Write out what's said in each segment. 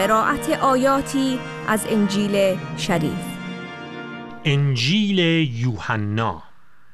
قرائت آیاتی از انجیل شریف. انجیل یوحنا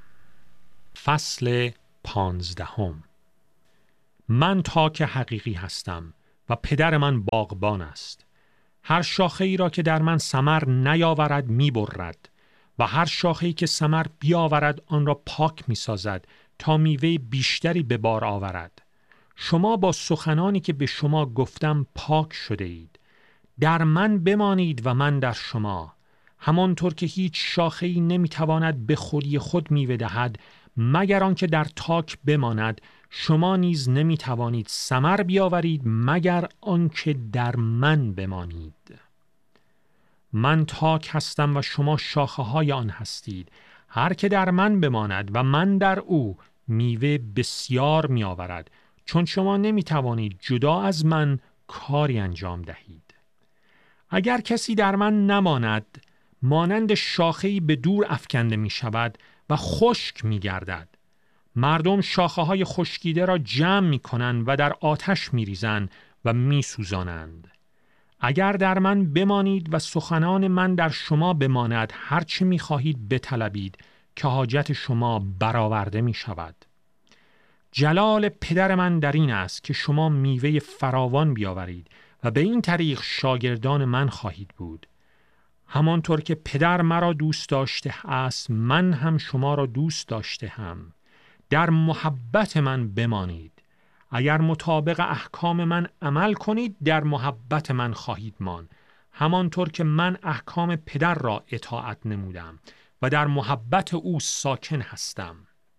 فصل 15. من تاک حقیقی هستم و پدر من باغبان است. هر شاخه ای را که در من ثمر نیاورد می برد و هر شاخه ای که ثمر بیاورد آن را پاک می سازد تا میوه بیشتری به بار آورد. شما با سخنانی که به شما گفتم پاک شده اید. در من بمانید و من در شما. همانطور که هیچ شاخه‌ای نمیتواند به خودی خود میوه دهد مگر آنکه در تاک بماند، شما نیز نمیتوانید ثمر بیاورید مگر آنکه در من بمانید. من تاک هستم و شما شاخه‌های آن هستید. هر که در من بماند و من در او، میوه بسیار میآورد، چون شما نمیتوانید جدا از من کاری انجام دهید. اگر کسی در من نماند، مانند شاخه‌ای به دور افکنده می شود و خشک می گردد. مردم شاخه های خشکیده را جمع می کنند و در آتش می ریزند و می سوزانند. اگر در من بمانید و سخنان من در شما بماند، هرچه می خواهید بطلبید که حاجت شما برآورده می شود. جلال پدر من در این است که شما میوه فراوان بیاورید و به این طریق شاگردان من خواهید بود. همانطور که پدر مرا دوست داشته است، من هم شما را دوست داشته هم. در محبت من بمانید. اگر مطابق احکام من عمل کنید، در محبت من خواهید ماند، همانطور که من احکام پدر را اطاعت نمودم و در محبت او ساکن هستم.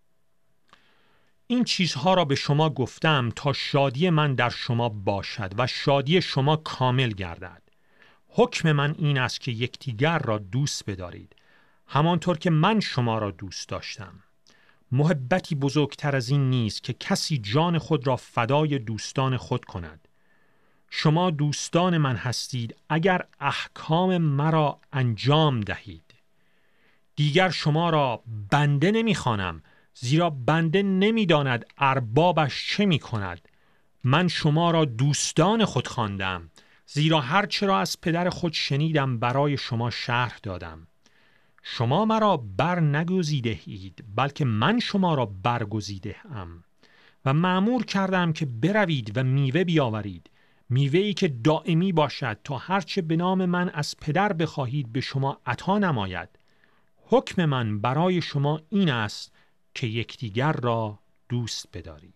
این چیزها را به شما گفتم تا شادی من در شما باشد و شادی شما کامل گردد. حکم من این است که یکدیگر را دوست بدارید، همانطور که من شما را دوست داشتم. محبتی بزرگتر از این نیست که کسی جان خود را فدای دوستان خود کند. شما دوستان من هستید اگر احکام مرا انجام دهید. دیگر شما را بنده نمی‌خوانم، زیرا بنده نمی‌داند اربابش چه می‌کند. من شما را دوستان خود خواندم، زیرا هر چه را از پدر خود شنیدم برای شما شرح دادم. شما مرا بر نگزیده اید، بلکه من شما را برگزیده ام و مأمور کردم که بروید و میوه بیاورید، میوه‌ای که دائمی باشد، تا هر چه به نام من از پدر بخواهید به شما عطا نماید. حکم من برای شما این است که یکدیگر را دوست بدارید.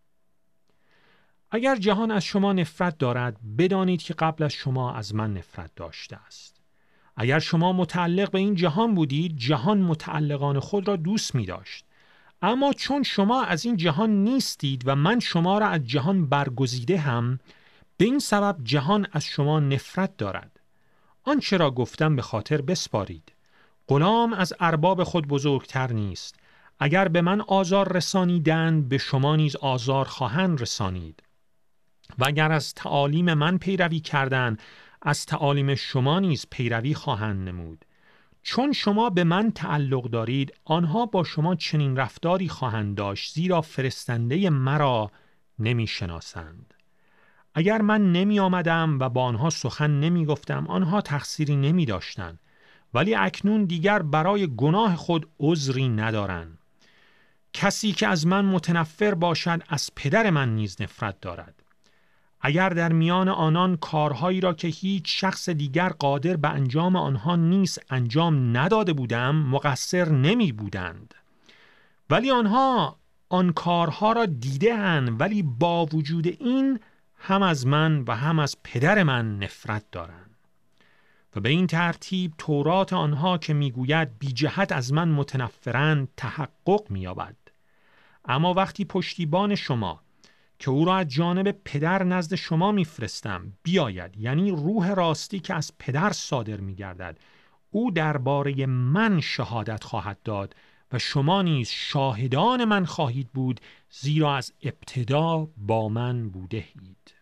اگر جهان از شما نفرت دارد، بدانید که قبل از شما از من نفرت داشته است. اگر شما متعلق به این جهان بودید، جهان متعلقان خود را دوست می داشت. اما چون شما از این جهان نیستید و من شما را از جهان برگزیده هم، به این سبب جهان از شما نفرت دارد. آنچه را گفتم به خاطر بسپارید. غلام از ارباب خود بزرگتر نیست. اگر به من آزار رسانیدند، به شما نیز آزار خواهند رسانید. و اگر از تعالیم من پیروی کردند، از تعالیم شما نیز پیروی خواهند نمود. چون شما به من تعلق دارید، آنها با شما چنین رفتاری خواهند داشت، زیرا فرستنده مرا نمی شناسند. اگر من نمی آمدم و با آنها سخن نمی گفتم، آنها تقصیری نمی داشتند، ولی اکنون دیگر برای گناه خود عذری ندارند. کسی که از من متنفر باشد، از پدر من نیز نفرت دارد. اگر در میان آنان کارهایی را که هیچ شخص دیگر قادر به انجام آنها نیست انجام نداده بودم، مقصر نمی بودند. ولی آنها آن کارها را دیده اند، ولی با وجود این هم از من و هم از پدر من نفرت دارند. و به این ترتیب تورات آنها که میگوید بی جهت از من متنفرند تحقق می‌یابد. اما وقتی پشتیبان شما که او را از جانب پدر نزد شما میفرستم بیاید، یعنی روح راستی که از پدر صادر میگردد، او درباره من شهادت خواهد داد و شما نیز شاهدان من خواهید بود، زیرا از ابتدا با من بوده اید.